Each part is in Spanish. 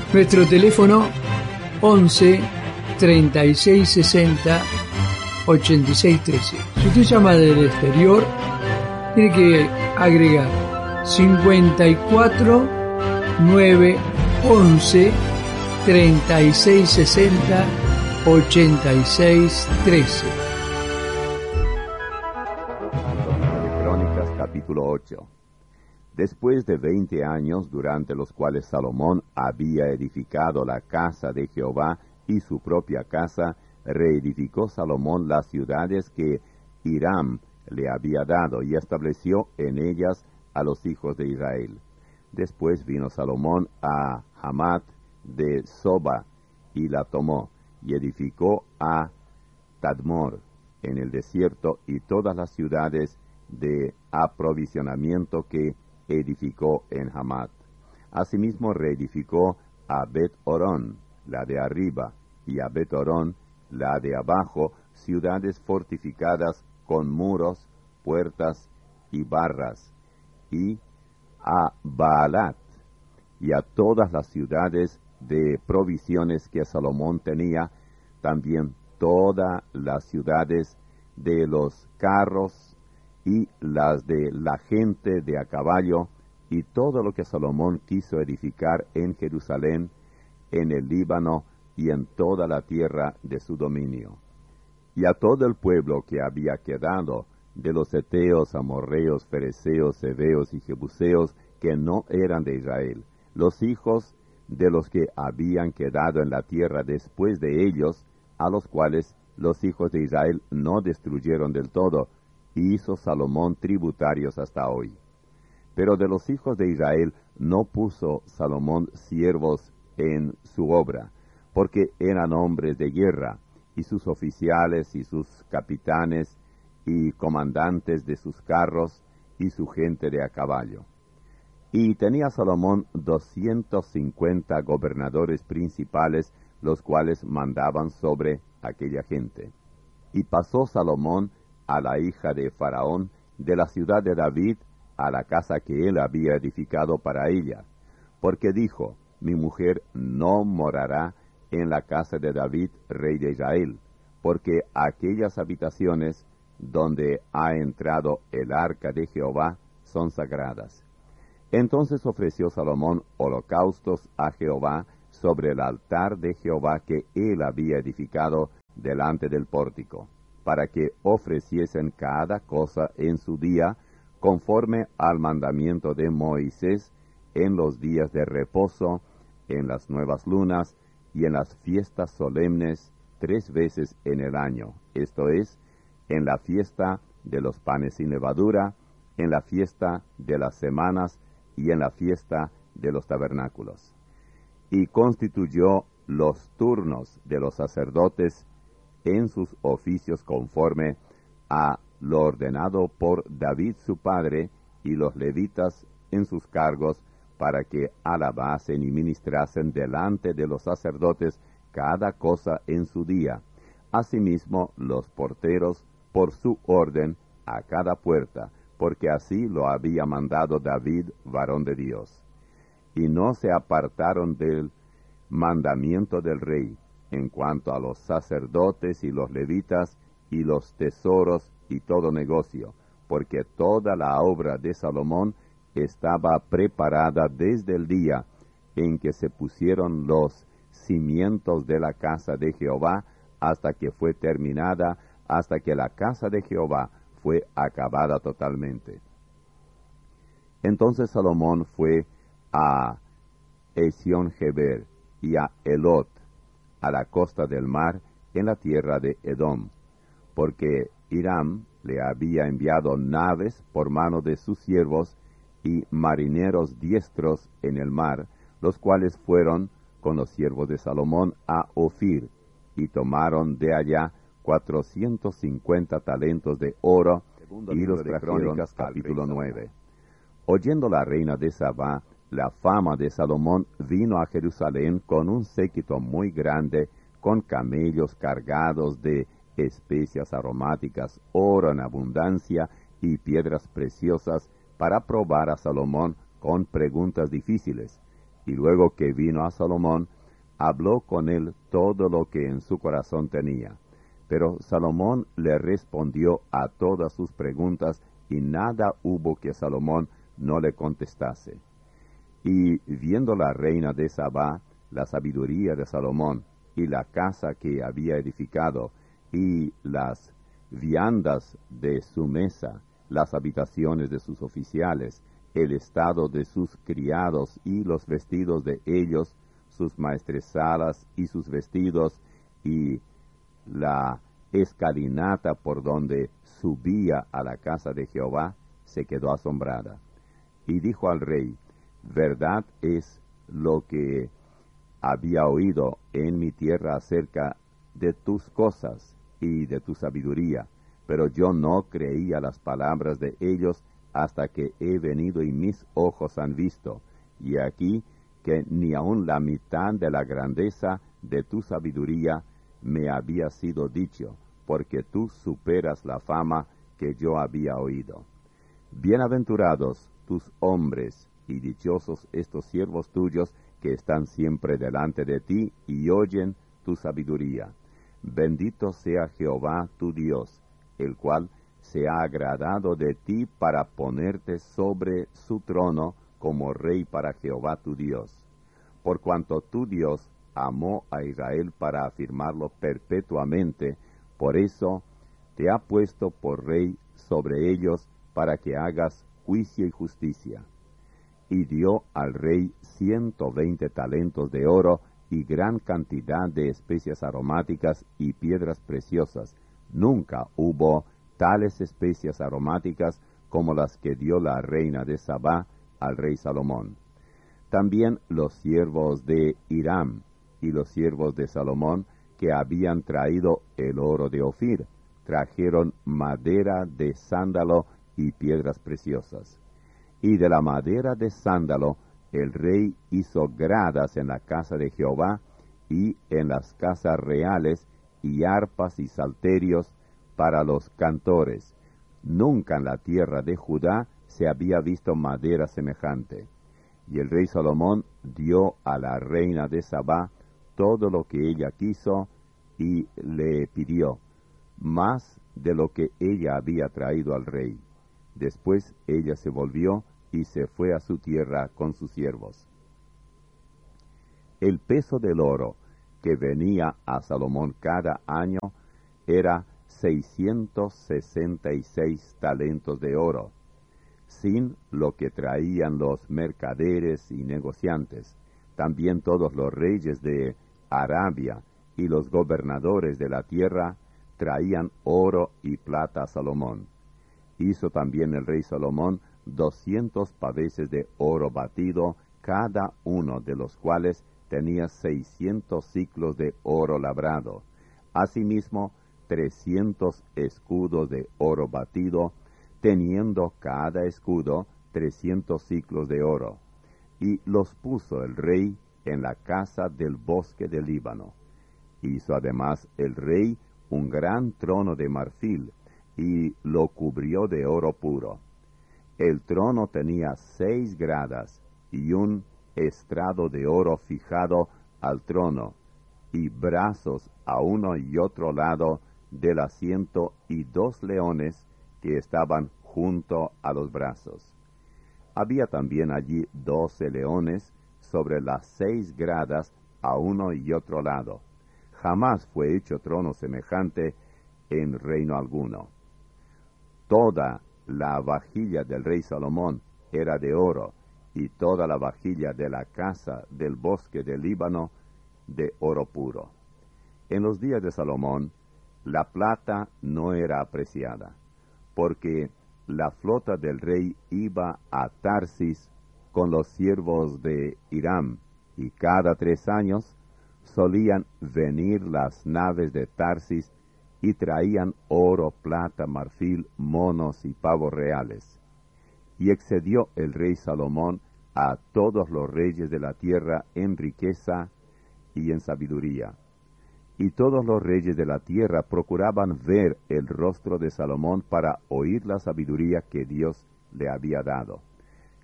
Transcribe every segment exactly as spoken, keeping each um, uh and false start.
Nuestro teléfono once treinta y seis sesenta ochenta y seis trece. Si usted llama del exterior, tiene que agregar cincuenta y cuatro nueve once treinta y seis sesenta ochenta y seis trece. De Crónicas, capítulo ocho. Después de veinte años, durante los cuales Salomón había edificado la casa de Jehová y su propia casa, reedificó Salomón las ciudades que Hiram le había dado y estableció en ellas a los hijos de Israel. Después vino Salomón a Hamat de Soba y la tomó, y edificó a Tadmor en el desierto y todas las ciudades de aprovisionamiento que edificó en Hamat. Asimismo reedificó a Bet-Orón, la de arriba, y a Bet-Orón, la de abajo, ciudades fortificadas con muros, puertas y barras, y a Baalat, y a todas las ciudades de provisiones que Salomón tenía, también todas las ciudades de los carros y las de la gente de a caballo, y todo lo que Salomón quiso edificar en Jerusalén, en el Líbano y en toda la tierra de su dominio. Y a todo el pueblo que había quedado, de los heteos, amorreos, fereceos, heveos y jebuseos, que no eran de Israel, los hijos de los que habían quedado en la tierra después de ellos, a los cuales los hijos de Israel no destruyeron del todo, y hizo Salomón tributarios hasta hoy. Pero de los hijos de Israel no puso Salomón siervos en su obra, porque eran hombres de guerra, y sus oficiales y sus capitanes y comandantes de sus carros y su gente de a caballo. Y tenía Salomón doscientos cincuenta gobernadores principales, los cuales mandaban sobre aquella gente. Y pasó Salomón a la hija de Faraón de la ciudad de David a la casa que él había edificado para ella, porque dijo: mi mujer no morará en la casa de David, rey de Israel, porque aquellas habitaciones donde ha entrado el arca de Jehová son sagradas. Entonces ofreció Salomón holocaustos a Jehová sobre el altar de Jehová que él había edificado delante del pórtico, para que ofreciesen cada cosa en su día, conforme al mandamiento de Moisés, en los días de reposo, en las nuevas lunas y en las fiestas solemnes, tres veces en el año, esto es, en la fiesta de los panes sin levadura, en la fiesta de las semanas y en la fiesta de los tabernáculos. Y constituyó los turnos de los sacerdotes en sus oficios conforme a lo ordenado por David su padre, y los levitas en sus cargos, para que alabasen y ministrasen delante de los sacerdotes cada cosa en su día. Asimismo los porteros por su orden a cada puerta, porque así lo había mandado David, varón de Dios. Y no se apartaron del mandamiento del rey, en cuanto a los sacerdotes y los levitas, y los tesoros y todo negocio, porque toda la obra de Salomón estaba preparada desde el día en que se pusieron los cimientos de la casa de Jehová, hasta que fue terminada, hasta que la casa de Jehová fue acabada totalmente. Entonces Salomón fue a Ezión-Geber y a Elot, a la costa del mar, en la tierra de Edom, porque Hiram le había enviado naves por mano de sus siervos y marineros diestros en el mar, los cuales fueron con los siervos de Salomón a Ofir, y tomaron de allá cuatrocientos cincuenta talentos de oro, y los trajeron. Capítulo nueve. Oyendo la reina de Sabá la fama de Salomón, vino a Jerusalén con un séquito muy grande, con camellos cargados de especias aromáticas, oro en abundancia y piedras preciosas, para probar a Salomón con preguntas difíciles. Y luego que vino a Salomón, habló con él todo lo que en su corazón tenía. Pero Salomón le respondió a todas sus preguntas, y nada hubo que Salomón no le contestase. Y viendo la reina de Sabá la sabiduría de Salomón, y la casa que había edificado, y las viandas de su mesa, las habitaciones de sus oficiales, el estado de sus criados y los vestidos de ellos, sus maestresalas y sus vestidos, y la escalinata por donde subía a la casa de Jehová, se quedó asombrada. Y dijo al rey: verdad es lo que había oído en mi tierra acerca de tus cosas y de tu sabiduría, pero yo no creía las palabras de ellos hasta que he venido y mis ojos han visto, y aquí que ni aun la mitad de la grandeza de tu sabiduría me había sido dicho, porque tú superas la fama que yo había oído. Bienaventurados tus hombres, y dichosos estos siervos tuyos que están siempre delante de ti y oyen tu sabiduría. Bendito sea Jehová tu Dios, el cual se ha agradado de ti para ponerte sobre su trono como rey para Jehová tu Dios. Por cuanto tu Dios amó a Israel para afirmarlo perpetuamente, por eso te ha puesto por rey sobre ellos para que hagas juicio y justicia. Y dio al rey ciento veinte talentos de oro y gran cantidad de especias aromáticas y piedras preciosas. Nunca hubo tales especias aromáticas como las que dio la reina de Sabá al rey Salomón. También los siervos de Hiram y los siervos de Salomón, que habían traído el oro de Ofir, trajeron madera de sándalo y piedras preciosas. Y de la madera de sándalo el rey hizo gradas en la casa de Jehová y en las casas reales, y arpas y salterios para los cantores. Nunca en la tierra de Judá se había visto madera semejante. Y el rey Salomón dio a la reina de Sabá todo lo que ella quiso y le pidió, más de lo que ella había traído al rey. Después ella se volvió y se fue a su tierra con sus siervos. El peso del oro que venía a Salomón cada año era seiscientos sesenta y seis talentos de oro, sin lo que traían los mercaderes y negociantes. También todos los reyes de Arabia y los gobernadores de la tierra traían oro y plata a Salomón. Hizo también el rey Salomón doscientos paveses de oro batido, cada uno de los cuales tenía seiscientos siclos de oro labrado. Asimismo, trescientos escudos de oro batido, teniendo cada escudo trescientos siclos de oro. Y los puso el rey en la casa del bosque del Líbano. Hizo además el rey un gran trono de marfil, y lo cubrió de oro puro. El trono tenía seis gradas, y un estrado de oro fijado al trono, y brazos a uno y otro lado del asiento, y dos leones que estaban junto a los brazos. Había también allí doce leones sobre las seis gradas a uno y otro lado. Jamás fue hecho trono semejante en reino alguno. Toda la vajilla del rey Salomón era de oro, y toda la vajilla de la casa del bosque del Líbano de oro puro. En los días de Salomón, la plata no era apreciada, porque la flota del rey iba a Tarsis con los siervos de Hiram, y cada tres años solían venir las naves de Tarsis y traían oro, plata, marfil, monos y pavos reales. Y excedió el rey Salomón a todos los reyes de la tierra en riqueza y en sabiduría. Y todos los reyes de la tierra procuraban ver el rostro de Salomón para oír la sabiduría que Dios le había dado.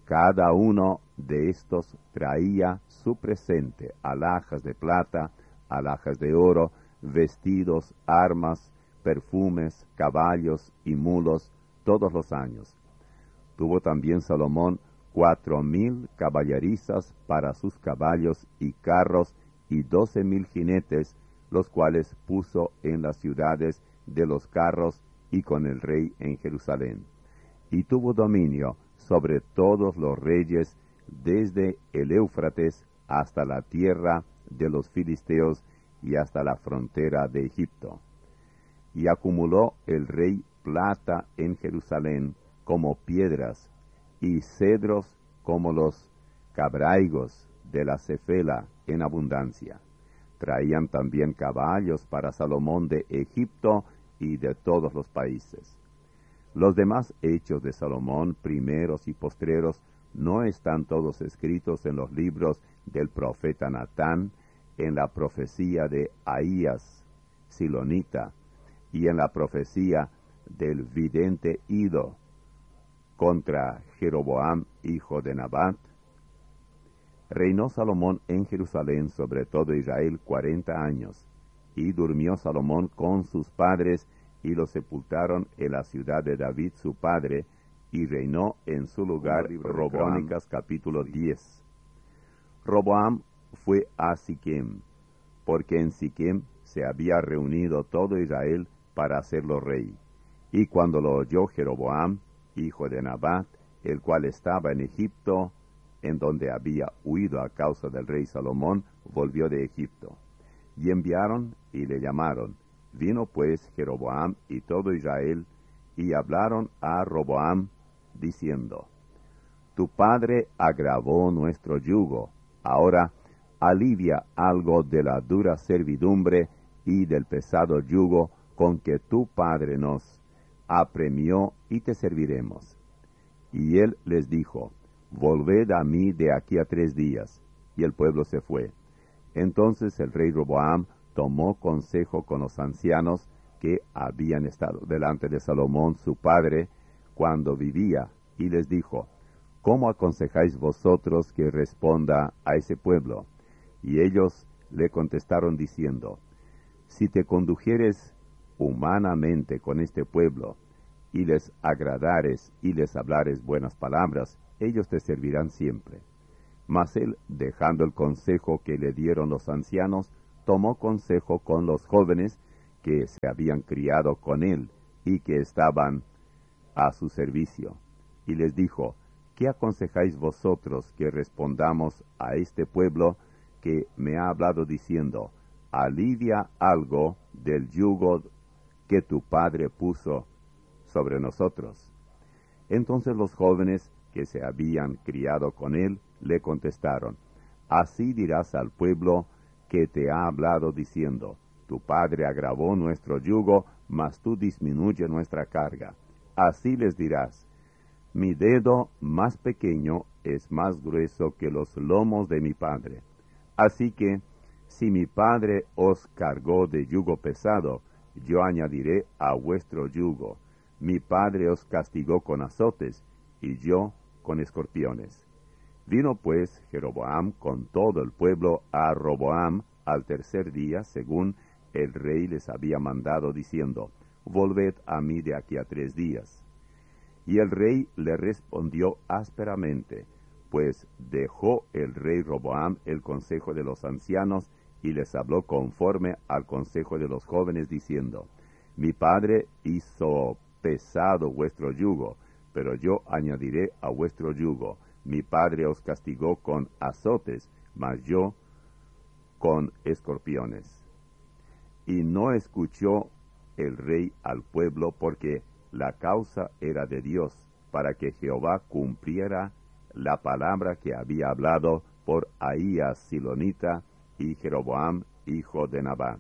Cada uno de estos traía su presente, alhajas de plata, alhajas de oro, vestidos, armas, perfumes, caballos y mulos, todos los años. Tuvo también Salomón cuatro mil caballerizas para sus caballos y carros, y doce mil jinetes, los cuales puso en las ciudades de los carros y con el rey en Jerusalén. Y tuvo dominio sobre todos los reyes, desde el Éufrates hasta la tierra de los filisteos y hasta la frontera de Egipto. Y acumuló el rey plata en Jerusalén como piedras, y cedros como los cabraigos de la Cefela en abundancia. Traían también caballos para Salomón de Egipto y de todos los países. Los demás hechos de Salomón, primeros y postreros, no están todos escritos en los libros del profeta Natán, en la profecía de Ahías, Silonita, y en la profecía del vidente Ido contra Jeroboam, hijo de Nabat. Reinó Salomón en Jerusalén sobre todo Israel cuarenta años, y durmió Salomón con sus padres, y lo sepultaron en la ciudad de David su padre, y reinó en su lugar. Crónicas capítulo diez. Roboam fue a Siquem, porque en Siquem se había reunido todo Israel para hacerlo rey. Y cuando lo oyó Jeroboam, hijo de Nabat, el cual estaba en Egipto, en donde había huido a causa del rey Salomón, volvió de Egipto. Y enviaron y le llamaron. Vino pues Jeroboam y todo Israel, y hablaron a Roboam, diciendo: Tu padre agravó nuestro yugo, ahora alivia algo de la dura servidumbre y del pesado yugo con que tu padre nos apremió, y te serviremos. Y él les dijo: Volved a mí de aquí a tres días. Y el pueblo se fue. Entonces el rey Roboam tomó consejo con los ancianos que habían estado delante de Salomón su padre cuando vivía, y les dijo: ¿Cómo aconsejáis vosotros que responda a ese pueblo? Y ellos le contestaron diciendo: Si te condujeres humanamente con este pueblo, y les agradares y les hablares buenas palabras, ellos te servirán siempre. Mas él, dejando el consejo que le dieron los ancianos, tomó consejo con los jóvenes que se habían criado con él y que estaban a su servicio, y les dijo: ¿Qué aconsejáis vosotros que respondamos a este pueblo que me ha hablado diciendo: Alivia algo del yugo que tu padre puso sobre nosotros? Entonces los jóvenes que se habían criado con él le contestaron: Así dirás al pueblo que te ha hablado diciendo: Tu padre agravó nuestro yugo, mas tú disminuye nuestra carga. Así les dirás: Mi dedo más pequeño es más grueso que los lomos de mi padre. Así que, si mi padre os cargó de yugo pesado, yo añadiré a vuestro yugo. Mi padre os castigó con azotes, y yo con escorpiones. Vino pues Jeroboam con todo el pueblo a Roboam al tercer día, según el rey les había mandado, diciendo: Volved a mí de aquí a tres días. Y el rey le respondió ásperamente, pues dejó el rey Roboam el consejo de los ancianos, y les habló conforme al consejo de los jóvenes, diciendo: Mi padre hizo pesado vuestro yugo, pero yo añadiré a vuestro yugo. Mi padre os castigó con azotes, mas yo con escorpiones. Y no escuchó el rey al pueblo, porque la causa era de Dios, para que Jehová cumpliera la palabra que había hablado por Ahías Silonita y Jeroboam, hijo de Nabat.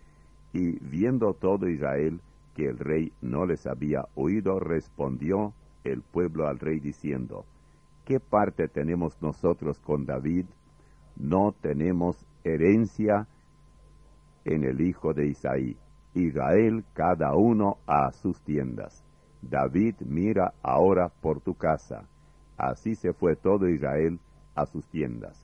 Y viendo todo Israel que el rey no les había oído, respondió el pueblo al rey diciendo: ¿Qué parte tenemos nosotros con David? No tenemos herencia en el hijo de Isaí. Israel cada uno a sus tiendas. David mira ahora por tu casa. Así se fue todo Israel a sus tiendas.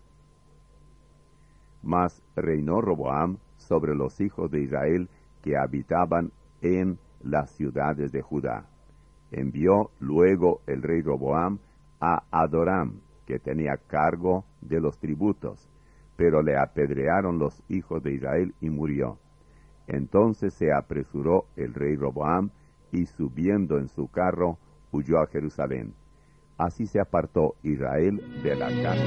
Mas reinó Roboam sobre los hijos de Israel que habitaban en las ciudades de Judá. Envió luego el rey Roboam a Adoram, que tenía cargo de los tributos, pero le apedrearon los hijos de Israel y murió. Entonces se apresuró el rey Roboam y subiendo en su carro huyó a Jerusalén. Así se apartó Israel de la casa